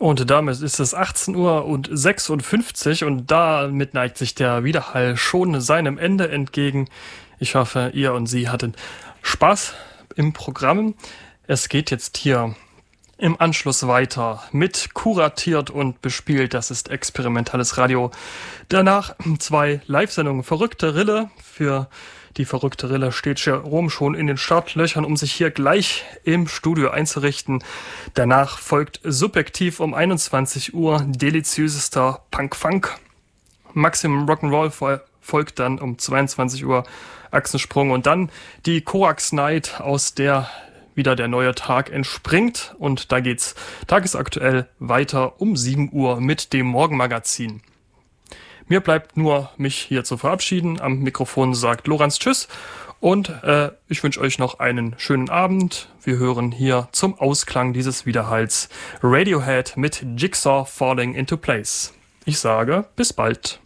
Und damit ist es 18:56 Uhr und damit neigt sich der Widerhall schon seinem Ende entgegen. Ich hoffe, ihr und Sie hatten Spaß im Programm. Es geht jetzt hier im Anschluss weiter mit Kuratiert und bespielt. Das ist experimentelles Radio. Danach 2 Live-Sendungen. Verrückte Rille. Für die verrückte Rille steht Jerome schon in den Startlöchern, um sich hier gleich im Studio einzurichten. Danach folgt Subjektiv um 21 Uhr, deliziösester Punk-Funk. Maximum Rock'n'Roll folgt dann um 22 Uhr, Achsensprung. Und dann die Koax Night, aus der wieder der neue Tag entspringt. Und da geht's tagesaktuell weiter um 7 Uhr mit dem Morgenmagazin. Mir bleibt nur, mich hier zu verabschieden. Am Mikrofon sagt Lorenz Tschüss und ich wünsche euch noch einen schönen Abend. Wir hören hier zum Ausklang dieses Widerhalls Radiohead mit Jigsaw Falling into Place. Ich sage bis bald.